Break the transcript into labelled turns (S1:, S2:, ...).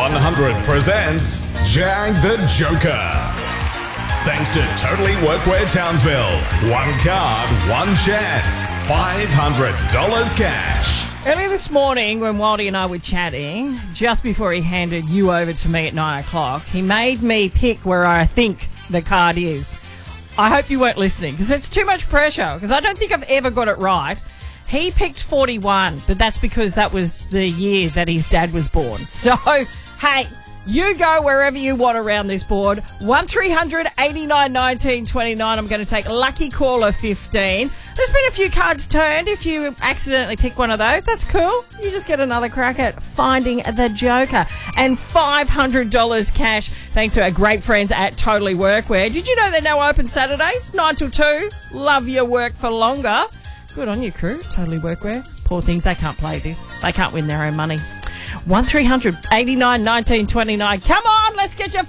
S1: 100 presents Jag the Joker. Thanks to Totally Workwear Townsville. One card, one chance. $500 cash.
S2: Earlier this morning, when Waldy and I were chatting, just before he handed you over to me at 9 o'clock, he made me pick where I think the card is. I hope you weren't listening, because it's too much pressure, because I don't think I've ever got it right. He picked 41, but that's because that was the year that his dad was born. So, hey, you go wherever you want around this board. 1300 89 19 29. I'm going to take lucky caller 15. There's been a few cards turned. If you accidentally pick one of those, that's cool. You just get another crack at finding the Joker. And $500 cash thanks to our great friends at Totally Workwear. Did you know they're now open Saturdays, 9 till 2? Love your work for longer. Good on you, crew. Totally Workwear. Poor things, they can't play this. They can't win their own money. 1300 89 19 29. Come on, let's get your